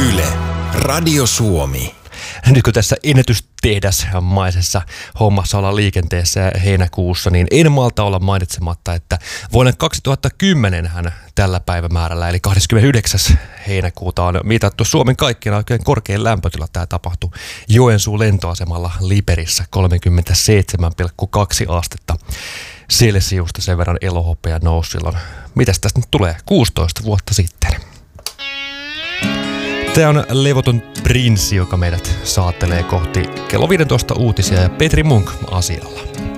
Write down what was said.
Yle, Radio Suomi. Nyt kun tässä ennätystehdasmaisessa hommassa ollaan liikenteessä heinäkuussa, niin en malta olla mainitsematta, että vuonna 2010 hän tällä päivämäärällä, eli 29. heinäkuuta on mitattu Suomen kaikkien oikein korkein lämpötila. Tämä tapahtui Joensuun lentoasemalla Liberissä 37,2 astetta Celsiusta, sen verran elohopea nousi silloin. Mitäs tästä nyt tulee? 16 vuotta sitten. Tämä on levoton prinssi, joka meidät saattelee kohti kello 15 uutisia ja Petri Munk asialla.